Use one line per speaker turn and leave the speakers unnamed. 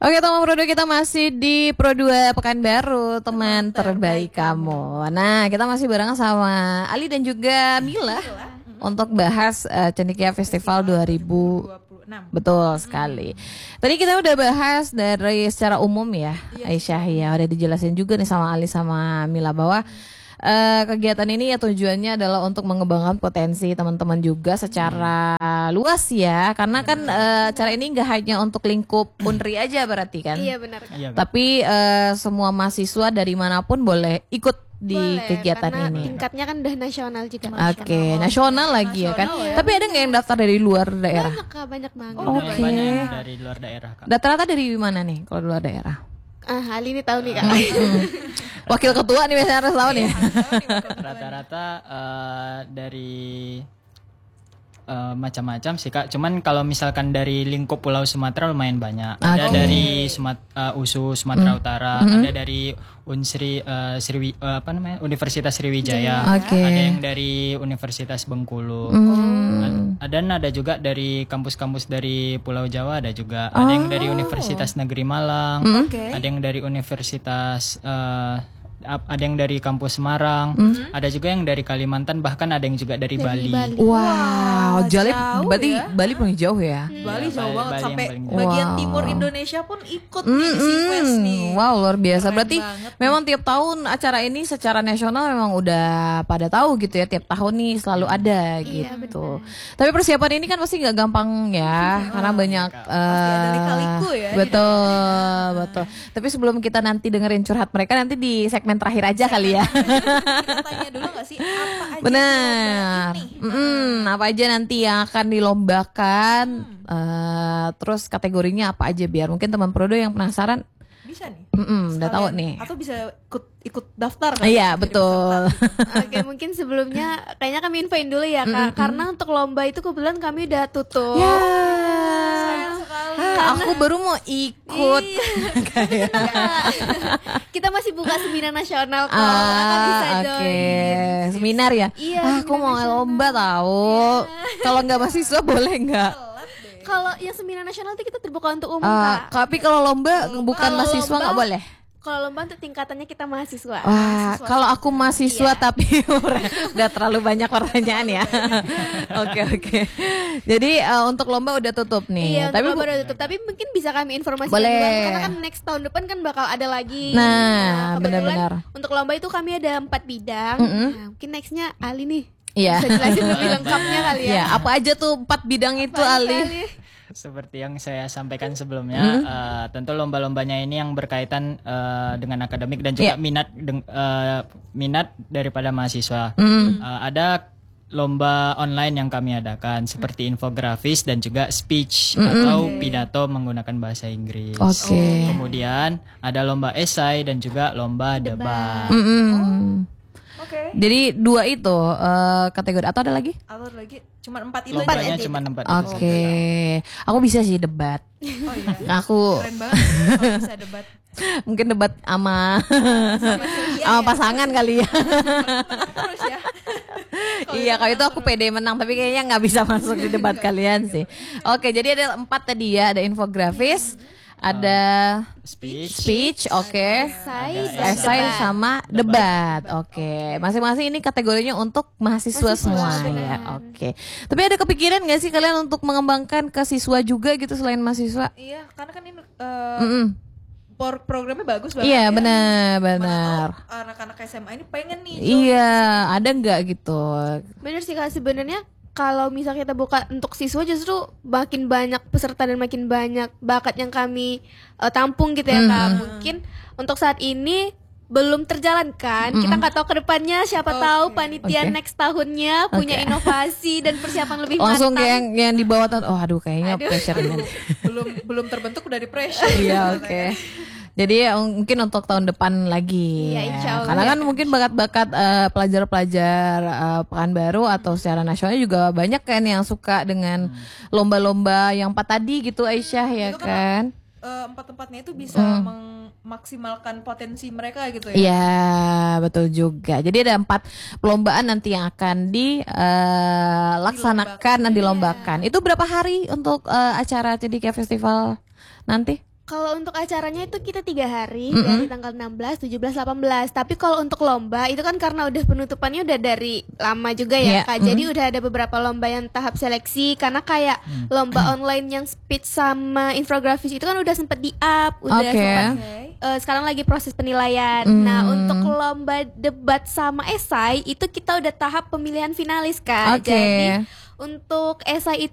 Oke, teman Pro 2, kita masih di Pro 2 Pekanbaru, teman terbaik kamu. Nah, kita masih bareng sama Ali dan juga Mila untuk bahas Cendekia Festival 2026. Betul sekali. Tadi kita udah bahas dari secara umum ya, Aisyah ya, udah dijelasin juga nih sama Ali sama Mila bahwa kegiatan ini ya tujuannya adalah untuk mengembangkan potensi teman-teman juga secara luas ya, karena kan acara ini nggak hanya untuk lingkup Unri aja berarti kan.
Iya benar.
Tapi semua mahasiswa dari manapun boleh ikut di kegiatan
karena
ini.
Tingkatnya kan udah nasional juga.
Oke, nasional lagi ya kan. Tapi ada nggak yang daftar dari luar daerah?
Banyak Kak, banyak banget.
Oke.
Banyak dari luar daerah, Kak.
Rata-rata dari mana nih kalau luar daerah?
Ali ini tahu nih Kak.
Wakil ketua nih biasanya harus tahu nih.
Rata-rata dari macam-macam sih Kak. Cuman kalau misalkan dari lingkup Pulau Sumatera lumayan banyak. Ada dari USU Sumatera Utara, ada dari Unsri Universitas Sriwijaya, ada yang dari Universitas Bengkulu. Ada juga dari kampus-kampus dari Pulau Jawa, ada juga. Ada yang dari Universitas Negeri Malang, ada yang dari Universitas ada yang dari kampus Semarang, ada juga yang dari Kalimantan, bahkan ada yang juga dari Bali.
Wow, jauh berarti ya? Bali paling jauh ya?
Bali jauh banget,
Bali
sampai
yang
bagian timur Indonesia pun ikut nih di Seaquest nih.
Wow, luar biasa.
Keren
Berarti
banget
memang tiap tahun acara ini secara nasional memang udah pada tahu gitu ya, tiap tahun nih selalu ada gitu. Tapi persiapan ini kan pasti nggak gampang ya, karena banyak
Pasti ada lika-liku ya.
betul. Tapi sebelum kita nanti dengerin curhat mereka, nanti di segmen terakhir aja kali ya.
Kita tanya dulu gak sih apa aja
Benar. Apa aja nanti yang akan dilombakan, terus kategorinya apa aja, biar mungkin teman Prodo yang penasaran
bisa nih.
udah tahu nih.
Atau bisa ikut daftar kan?
Iya, betul.
Oke, mungkin sebelumnya kayaknya kami infoin dulu ya Kak, karena untuk lomba itu kebetulan kami udah tutup.
Sayang sekali.
Aku baru mau ikut.
Kita masih buka seminar nasional kok. Kakak bisa join.
Seminar ya?
Iya,
Aku
seminar
mau
nasional.
lomba tahu. Kalau nggak mahasiswa boleh nggak?
Kalau yang seminar nasional itu kita terbuka untuk umum Kak.
Tapi kalau lomba bukan
Kalau
mahasiswa
lomba-
nggak boleh.
Kalau lomba untuk tingkatannya kita mahasiswa.
Wah, kalau aku mahasiswa
Iya.
tapi udah terlalu banyak pertanyaan ya. Oke. Jadi untuk lomba udah tutup nih.
Iya, tapi lomba udah tutup. Tapi mungkin bisa kami informasikan
Boleh.
juga, karena kan next tahun depan kan bakal ada lagi.
Nah,
kebetulan
benar-benar.
Untuk lomba itu kami ada 4 bidang. Nah, mungkin nextnya Ali nih.
Iya.
Bisa jelasin lebih lengkapnya kali ya.
Ya, apa aja tuh 4 bidang itu, Ali?
Seperti yang saya sampaikan sebelumnya, tentu lomba-lombanya ini yang berkaitan dengan akademik dan juga minat daripada mahasiswa. Ada lomba online yang kami adakan seperti infografis dan juga speech atau pidato menggunakan bahasa Inggris.
Oke.
Kemudian ada lomba esai dan juga lomba debat.
Oke.
Jadi 2 itu kategori, atau ada lagi?
Atau lagi cuma 4 itu
Lombanya
aja.
cuma 4
Oke. Aku bisa sih debat.
Oh iya.
Aku
Keren banget kalau bisa debat.
mungkin debat sama pasangan kali ya.
Terus ya.
Iya, kalau itu aku pede menang, tapi kayaknya nggak bisa masuk di debat kalian sih. Oke, jadi ada 4 tadi ya, ada infografis, ada speech, oke, esai sama debat, oke. Masing-masing ini kategorinya untuk mahasiswa semua ya, oke. Tapi ada kepikiran nggak sih kalian untuk mengembangkan ke siswa juga gitu selain mahasiswa?
Iya, karena kan ini programnya bagus banget.
Iya,
ya.
benar.
Mana tahu anak-anak SMA ini pengen nih.
Iya, ada nggak gitu?
Bener sih Kak, sebenarnya kalau misalnya kita buka untuk siswa justru makin banyak peserta dan makin banyak bakat yang kami tampung gitu ya Kak. Mungkin untuk saat ini belum terjalankan. Kita nggak tahu ke depannya, siapa tahu panitia next tahunnya punya inovasi dan persiapan lebih
Langsung
matang.
kayak yang di bawah tuh, oh aduh kayaknya pressure ini.
belum terbentuk udah di pressure.
Iya, oke. Jadi ya, mungkin untuk tahun depan lagi.
Iya, insya Allah.
Karena kan mungkin bakat-bakat pelajar-pelajar Pekanbaru atau secara nasional juga banyak kan yang suka dengan lomba-lomba yang 4 tadi gitu, Aisyah ya
Itu
kan?
Empat-empatnya itu bisa memaksimalkan potensi mereka gitu ya.
Iya, betul juga. Jadi ada 4 perlombaan nanti yang akan dilaksanakan dan dilombakan. Itu berapa hari untuk acara Cendekia Festival nanti?
Kalau untuk acaranya itu kita 3 hari dari tanggal 16, 17, 18. Tapi kalau untuk lomba itu kan karena udah penutupannya udah dari lama juga ya
Yeah.
Kak. Jadi udah ada beberapa lomba yang tahap seleksi karena kayak lomba online yang speech sama infografis itu kan udah sempet di-up, udah
Oke.
sempet sekarang lagi proses penilaian. Nah, untuk lomba debat sama esai itu kita udah tahap pemilihan finalis Kak.
Oke.
Jadi untuk esai